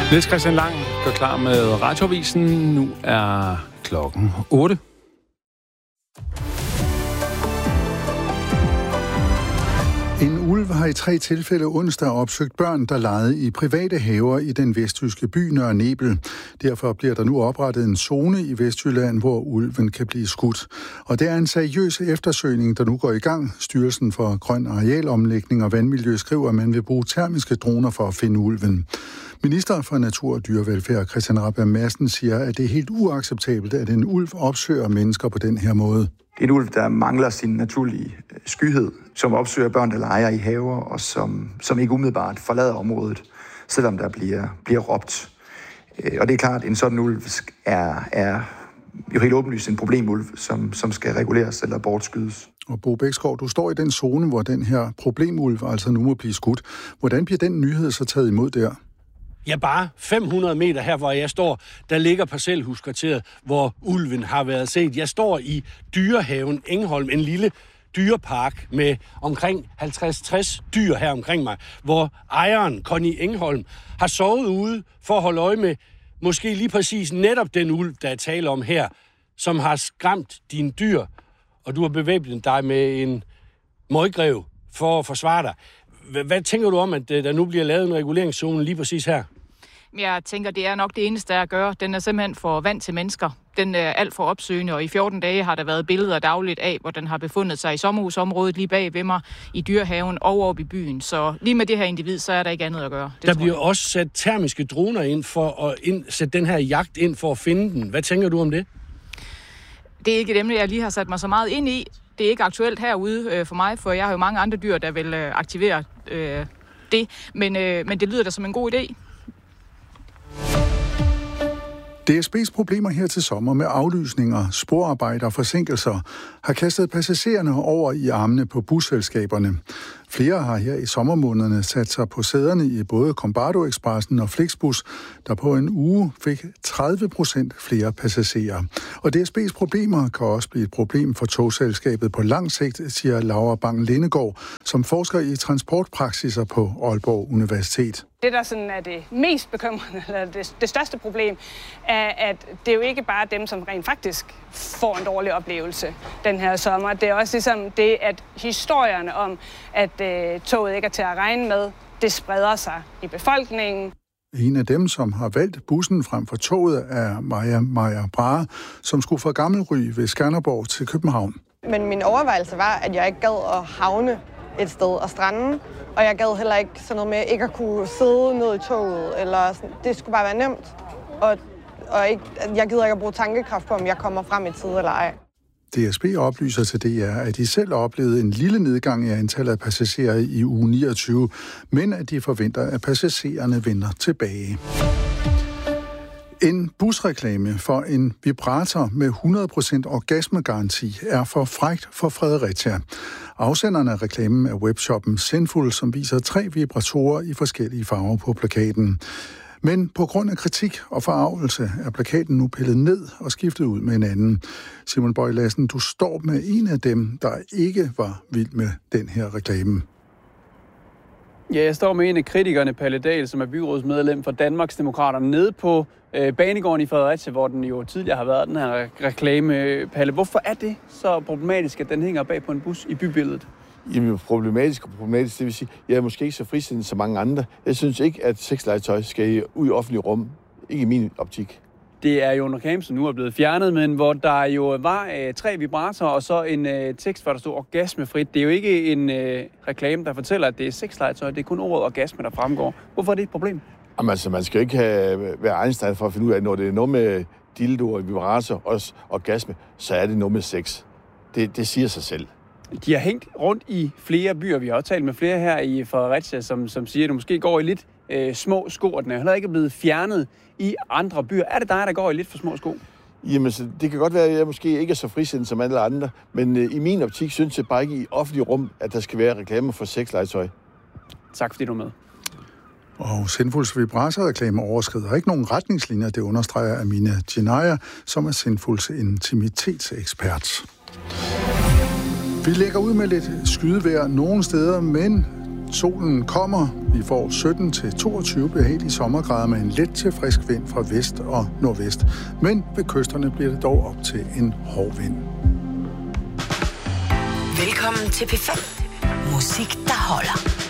Niels Christian Lang gør klar med Radioavisen. Nu er klokken 8. En ulv har i 3 tilfælde onsdag opsøgt børn, der legede i private haver i den vestjyske by Nørre Nebel. Derfor bliver der nu oprettet en zone i Vestjylland, hvor ulven kan blive skudt. Og det er en seriøs eftersøgning, der nu går i gang. Styrelsen for Grøn Arealomlægning og Vandmiljø skriver, at man vil bruge termiske droner for at finde ulven. Minister for Natur og Dyrevelfærd Christian Rabjerg Madsen siger, at det er helt uacceptabelt, at en ulv opsøger mennesker på den her måde. Det er en ulv, der mangler sin naturlige skyhed, som opsøger børn, der leger i haver, og som ikke umiddelbart forlader området, selvom der bliver råbt. Og det er klart, at en sådan ulv er jo helt åbenlyst en problemulv, som skal reguleres eller bortskydes. Og Bo Bækskov, du står i den zone, hvor den her problemulv altså nu må blive skudt. Hvordan bliver den nyhed så taget imod der? Ja, bare 500 meter her, hvor jeg står, der ligger parcelhuskvarteret, hvor ulven har været set. Jeg står i Dyrehaven Engholm, en lille dyrepark med omkring 50-60 dyr her omkring mig, hvor ejeren, Conny Engholm, har sovet ude for at holde øje med måske lige præcis netop den ulv, der er tale om her, som har skræmt dine dyr, og du har bevæbnet dig med en møgrev for at forsvare dig. Hvad tænker du om, at der nu bliver lavet en reguleringszone lige præcis her? Jeg tænker, det er nok det eneste, der at gøre. Den er simpelthen for vant til mennesker. Den er alt for opsøgende, og i 14 dage har der været billeder dagligt af, hvor den har befundet sig i sommerhusområdet lige bag ved mig, i Dyrehaven og oppe i byen. Så lige med det her individ, så er der ikke andet at gøre. Der bliver også sat termiske droner ind for at sætte den her jagt ind for at finde den. Hvad tænker du om det? Det er ikke et emne, jeg lige har sat mig så meget ind i. Det er ikke aktuelt herude for mig, for jeg har jo mange andre dyr, der vil aktivere det. Men det lyder da som en god idé. DSB's problemer her til sommer med aflysninger, sporarbejder og forsinkelser har kastet passagererne over i armene på busselskaberne. Flere har her i sommermånederne sat sig på sæderne i både Combardo Expressen og Flixbus, der på en uge fik 30% flere passagerer. Og DSB's problemer kan også blive et problem for togselskabet på lang sigt, siger Laura Bang-Lindegaard, som forsker i transportpraksiser på Aalborg Universitet. Det, der sådan er det mest bekymrende, eller det største problem, er, at det er jo ikke bare dem, som rent faktisk får en dårlig oplevelse den her sommer. Det er også ligesom det, at historierne om, at toget ikke er til at regne med, det spreder sig i befolkningen. En af dem, som har valgt bussen frem for toget, er Maja Brahe, som skulle fra Gammelry ved Skanderborg til København. Men min overvejelse var, at jeg ikke gad at havne et sted og strande, og jeg gad heller ikke sådan noget med ikke at kunne sidde ned i toget, eller sådan. Det skulle bare være nemt, og ikke, jeg gider ikke at bruge tankekraft på, om jeg kommer frem i tid eller ej. DSB oplyser til DR, at de selv oplevede en lille nedgang i antallet af passagerer i uge 29, men at de forventer, at passagererne vender tilbage. En busreklame for en vibrator med 100% orgasmegaranti er for frækt for Fredericia. Afsenderen af reklamen er webshoppen Sinful, som viser 3 vibratorer i forskellige farver på plakaten. Men på grund af kritik og forargelse er plakaten nu pillet ned og skiftet ud med en anden. Simon Bøje Lassen, du står med en af dem, der ikke var vild med den her reklame. Ja, jeg står med en af kritikerne, Palle Dahl, som er byrådsmedlem for Danmarksdemokraterne, nede på banegården i Fredericia, hvor den jo tidligere har været, den her reklame. Palle, hvorfor er det så problematisk, at den hænger bag på en bus i bybilledet? Jamen, problematisk, det vil sige, jeg er måske ikke så frisindet som mange andre. Jeg synes ikke, at sexlegetøj skal ud i offentlig rum. Ikke i min optik. Det er jo en reklame, som nu er blevet fjernet, men hvor der jo var 3 vibratorer og så en tekst, hvor der stod orgasmefrit. Det er jo ikke en reklame, der fortæller, at det er sexlegetøj. Det er kun ordet orgasme, der fremgår. Hvorfor er det et problem? Jamen, altså, man skal ikke være Einstein for at finde ud af, når det er noget med dildo og vibrator og orgasme, så er det noget med sex. Det siger sig selv. De har hængt rundt i flere byer. Vi har også talt med flere her i Fredericia, som siger, at du måske går i lidt små sko, og den er heller ikke blevet fjernet i andre byer. Er det dig, der går i lidt for små sko? Jamen, så det kan godt være, at jeg måske ikke er så frisindet som alle andre, men i min optik synes jeg bare ikke i offentlig rum, at der skal være reklamer for sexlegetøj. Tak fordi du er med. Og Sinfuls vibratorreklame overskrider ikke nogen retningslinjer, det understreger Amina Jinaya, som er Sinfuls intimitetsekspert. Vi lægger ud med lidt skydevejr nogle steder, men Solen kommer. Vi får 17-22 behagelige sommergrader med en let til frisk vind fra vest og nordvest. Men ved kysterne bliver det dog op til en hård vind. Velkommen til P5. Musik, der holder.